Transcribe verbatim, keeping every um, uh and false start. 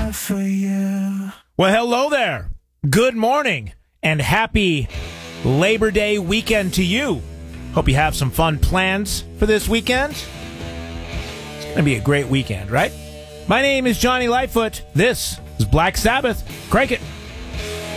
die for you. Well, hello there. Good morning and happy Labor Day weekend to you. Hope you have some fun plans for this weekend. It's going to be a great weekend, right? My name is Johnny Lightfoot. This is Black Sabbath. Crank it.